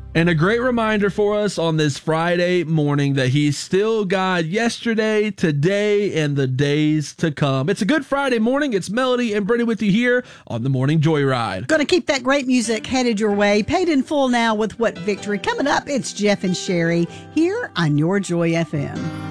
And a great reminder for us on this Friday morning that he's still God yesterday, today, and the days to come. It's a good Friday morning. It's Melody and Brittany with you here on the Morning Joyride. Going to keep that great music headed your way. Paid in full now with What Victory. Coming up, it's Jeff and Sherry here on Your Joy FM.